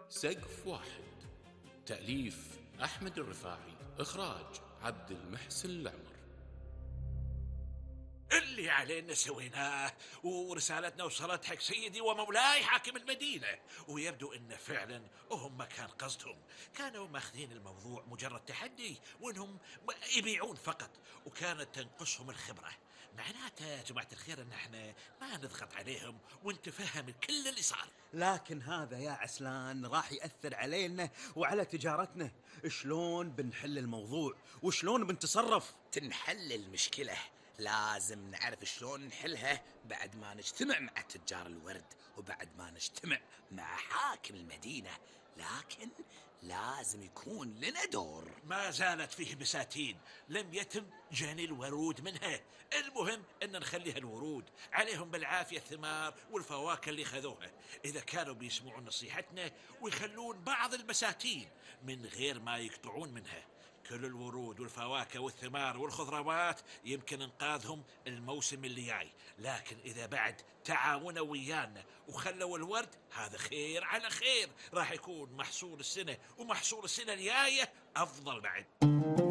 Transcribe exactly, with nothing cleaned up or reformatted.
سقف واحد. تأليف أحمد الرفاعي. إخراج عبد المحسن العمر. اللي علينا سويناه، ورسالتنا وصلت حق سيدي ومولاي حاكم المدينة، ويبدو ان فعلا هم كان قصدهم، كانوا ماخذين الموضوع مجرد تحدي وانهم يبيعون فقط، وكانت تنقصهم الخبرة. معناته يا جماعة الخير ان احنا ما نضغط عليهم ونتفهم كل اللي صار. لكن هذا يا عسلان راح يأثر علينا وعلى تجارتنا. شلون بنحل الموضوع وشلون بنتصرف؟ تنحل المشكلة، لازم نعرف شلون نحلها بعد ما نجتمع مع تجار الورد وبعد ما نجتمع مع حاكم المدينة، لكن لازم يكون لنا دور. ما زالت فيه بساتين لم يتم جني الورود منها، المهم ان نخليها الورود، عليهم بالعافية الثمار والفواكه اللي خذوها. اذا كانوا بيسمعون نصيحتنا ويخلون بعض البساتين من غير ما يقطعون منها، كل الورود والفواكه والثمار والخضروات يمكن انقاذهم الموسم اللي جاي. لكن اذا بعد تعاونوا ويانا وخلوا الورد، هذا خير على خير، راح يكون محصول السنة ومحصول السنة الجاية افضل بعد.